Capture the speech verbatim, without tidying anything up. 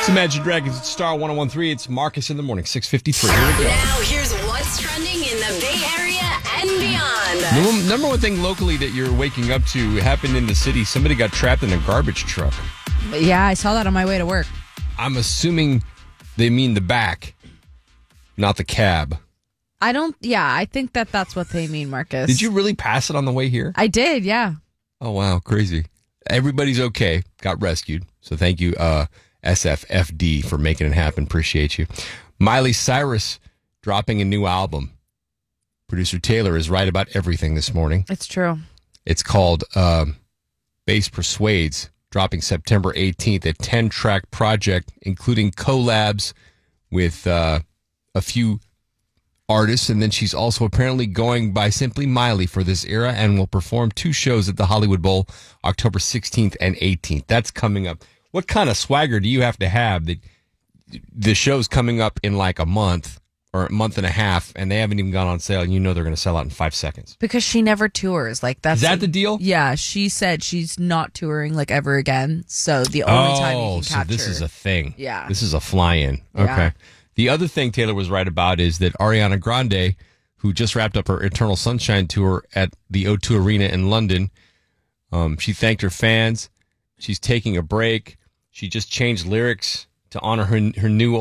Imagine Dragons at Star one oh one point three. It's Marcus in the morning, six fifty-three. Here we go. Now here's what's trending in the Bay Area and beyond. The number one thing locally that you're waking up to happened in the city. Somebody got trapped in a garbage truck. Yeah, I saw that on my way to work. I'm assuming they mean the back, not the cab. I don't, yeah, I think that that's what they mean, Marcus. Did you really pass it on the way here? I did, yeah. Oh, wow, crazy. Everybody's okay. Got rescued. So thank you, uh, S F F D, for making it happen. Appreciate you. Miley Cyrus dropping a new album. Producer Taylor is right about everything this morning. It's true. It's called um, Bass Persuades, dropping September eighteenth, a ten-track project, including collabs with uh, a few artists. And then she's also apparently going by simply Miley for this era and will perform two shows at the Hollywood Bowl, October sixteenth and eighteenth. That's coming up. What kind of swagger do you have to have that the show's coming up in like a month or a month and a half and they haven't even gone on sale and you know they're going to sell out in five seconds? Because she never tours. Like that's Is that like, the deal? Yeah, she said she's not touring like ever again. So the only oh, time you can so catch this her. is a thing. Yeah. This is a fly-in. Okay. Yeah. The other thing Taylor was right about is that Ariana Grande, who just wrapped up her Eternal Sunshine tour at the O two Arena in London, um, she thanked her fans. She's taking a break. She just changed lyrics to honor her her new